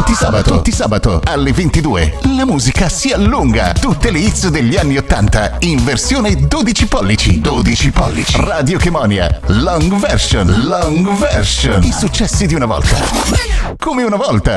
tutti sabato alle 22. La musica si allunga. Tutte le hits degli anni 80 in versione 12 pollici. 12 pollici. Radio Chemonia. Long version. I successi di una volta. Come una volta.